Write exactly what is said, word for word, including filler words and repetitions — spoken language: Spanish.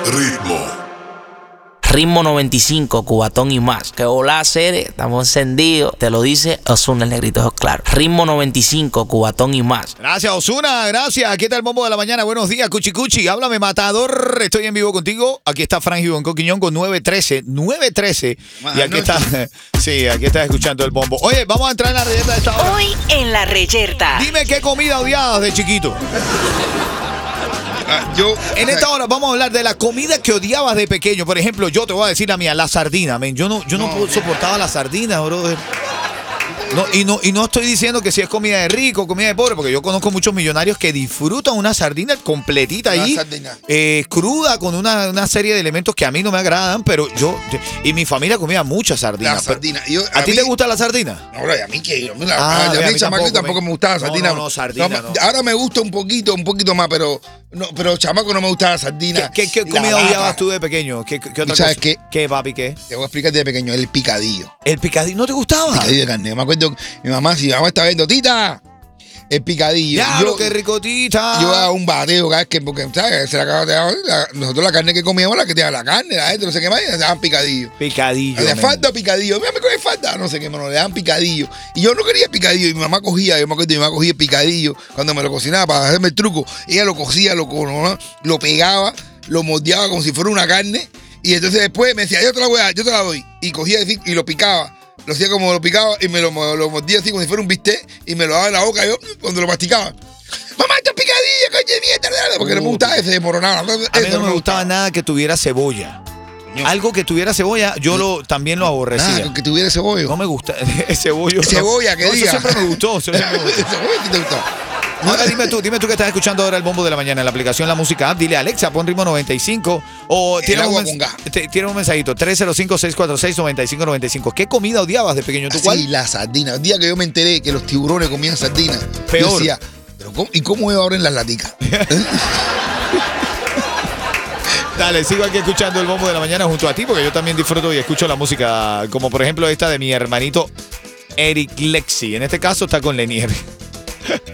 Ritmo. Ritmo noventa y cinco, Cubatón y más. Que hola, Cere, estamos encendidos. Te lo dice Ozuna, el negrito, claro. Ritmo noventa y cinco, Cubatón y más. Gracias, Ozuna, gracias. Aquí está el bombo de la mañana. Buenos días, Cuchi Cuchi. Háblame, matador. Estoy en vivo contigo. Aquí está Frank Bonco Quiñón con nueve trece. nueve trece. Y aquí está. Sí, aquí estás escuchando el bombo. Oye, vamos a entrar en la reyerta de esta hora. Hoy en la reyerta. Dime qué comida odiabas de chiquito. Ah, yo, En esta hora vamos a hablar de la comida que odiabas de pequeño. Por ejemplo, yo te voy a decir la mía, la sardina. Man. Yo no, yo no, no soportaba la sardina, brother. No, y, no, y no estoy diciendo que si es comida de rico o comida de pobre, porque yo conozco muchos millonarios que disfrutan una sardina completita Una ahí, sardina. eh, cruda, con una, una serie de elementos que a mí no me agradan, pero yo, y mi familia comía mucha sardina. La sardina. Yo, ¿A, a ti mí- te gusta la sardina? No, bro, y a mí que. A mí, la- Ah, a mí, a mí chamaco, tampoco, tampoco me- me gustaba la no, sardina. no, no, sardina no. Ahora me gusta un poquito, un poquito más, pero. No, pero chamaco no me gustaba la sardina. ¿Qué, qué, qué La comida lata. odiabas tú de pequeño? ¿Qué, qué otra ¿Y sabes cosa? qué? ¿Qué, papi, qué? Te voy a explicar de pequeño, el picadillo. ¿El picadillo no te gustaba? Picadillo de carne. Yo me acuerdo, mi mamá, si mi mamá estaba viendo, tita, el picadillo. Ya, yo, lo que ricotita. Yo hago un bateo cada vez que, porque, ¿sabes? Se la, acaba de dar- la- nosotros la carne que comíamos, la que te da la carne, la gente, no sé qué más, y le daban picadillo. Picadillo. Le men. falta picadillo. Mira, me coge falta. No sé qué, mano, le dan picadillo. Y yo no quería picadillo. Y mi mamá cogía, yo me acuerdo, mi mamá cogía el picadillo cuando me lo cocinaba para hacerme el truco. Ella lo cocía, lo, co- lo pegaba, lo moldeaba como si fuera una carne. Y entonces después me decía, yo te la voy a dar, yo te la doy. Y cogía así y lo picaba. Lo hacía como lo picaba y me lo, lo mordía así como si fuera un bistec y me lo daba en la boca yo cuando lo masticaba. Mamá, esto es picadillo, coño de mierda. Porque no me gustaba ese desmoronado. A mí Eso no me gustaba nada que tuviera cebolla. Algo que tuviera cebolla, yo lo también lo aborrecía. Nada, que tuviera cebollo. No me gusta. Cebollo. Cebolla, que no, diga. Eso siempre me gustó. Eso siempre me gustó. Cebollo sí te gustó. Ahora dime tú, dime tú que estás escuchando ahora el bombo de la mañana en la aplicación La Música App. Dile a Alexa, pon ritmo noventa y cinco. O El tiene un, agua mens- con gas. te- tiene un mensajito: tres cero cinco, seis cuatro seis, nueve cinco nueve cinco. ¿Qué comida odiabas de pequeño? ¿Tú Sí, cuál? la sardina. El día que yo me enteré que los tiburones comían sardina, Peor. yo decía, ¿pero cómo, ¿y cómo es ahora en las laticas? Dale, sigo aquí escuchando el bombo de la mañana junto a ti, porque yo también disfruto y escucho la música, como por ejemplo esta de mi hermanito Eric Lexi. En este caso está con Lenier.